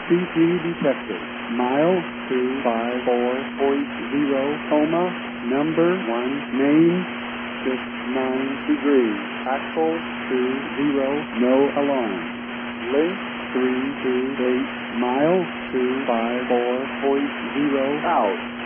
C3 detected. Mile 254.0, coma, number 1, name 69 degrees, axle 20, no alarm. Length 328, mile 254.0 out.